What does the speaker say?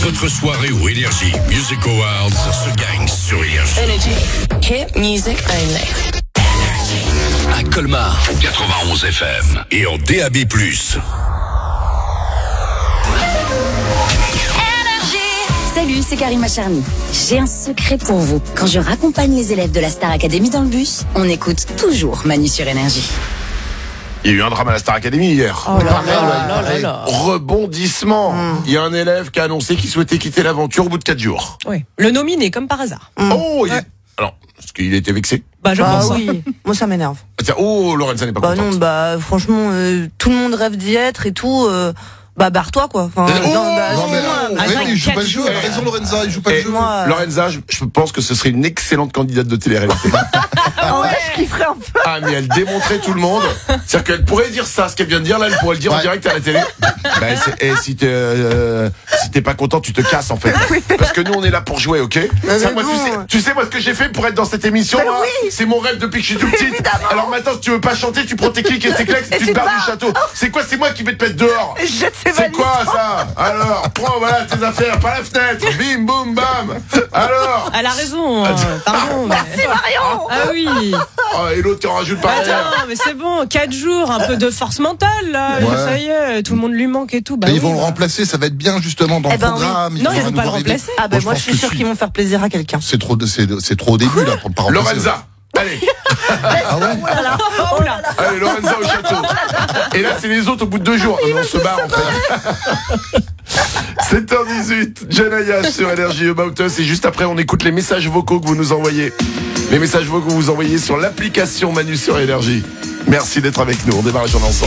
votre soirée au Energy Music Awards se gagne sur Energy. Hit music only. À Colmar, 91 FM. Et en DAB+. Salut, c'est Karima Charny. J'ai un secret pour vous. Quand je raccompagne les élèves de la Star Academy dans le bus, on écoute toujours Manu sur Énergie. Il y a eu un drame à la Star Academy hier. Oh là là là. Rebondissement. Il y a un élève qui a annoncé qu'il souhaitait quitter l'aventure au bout de 4 jours. Oui. Le nominé, comme par hasard. Oh, Ouais. Alors, est-ce qu'il a été vexé? Je pense. Oui, moi ça m'énerve. Tiens, oh, Lorenza n'est pas contente. Non, franchement, tout le monde rêve d'y être et tout. Barre-toi quoi. Enfin, il joue pas le jeu. Elle a raison, Lorenza, il joue pas le jeu. Lorenza, je pense que ce serait une excellente candidate de télé-réalité. je kifferais un peu. Ah, mais elle démontrait tout le monde. C'est-à-dire qu'elle pourrait dire ça, ce qu'elle vient de dire là, elle pourrait le dire en direct à la télé. Si t'es pas content, tu te casses en fait. Parce que nous on est là pour jouer, ok? Ça, moi, tu sais moi ce que j'ai fait pour être dans cette émission là, c'est mon rêve depuis que je suis tout petite. Alors maintenant si tu veux pas chanter, tu prends tes clics et tes claques et tu te barres du château. C'est quoi? C'est moi qui vais te mettre dehors. C'est quoi ça? Alors, prends voilà tes affaires par la fenêtre. Bim boum bam. Alors. Elle a raison. Pardon. Merci Marion. Ah oui. Et l'autre qui en rajoute par derrière. Attends, mais c'est bon, 4 jours, un peu de force mentale là. Ouais. Ça y est, tout le monde lui manque et tout. Mais ils vont le remplacer, ça va être bien justement dans le programme. Non, ils vont pas le remplacer. Moi je suis sûre qu'ils vont faire plaisir à quelqu'un. C'est trop au début là pour pas remplacer. Lorenza. Allez. Ah ouais. Oh là. Allez, Lorenza au château. Et là, c'est les autres au bout de 2 jours. On se barre, en fait. 7h18, Janaya sur Energy About Us. Et juste après, on écoute les messages vocaux que vous nous envoyez. Les messages vocaux que vous envoyez sur l'application Manu sur Energy. Merci d'être avec nous. On démarre la journée ensemble.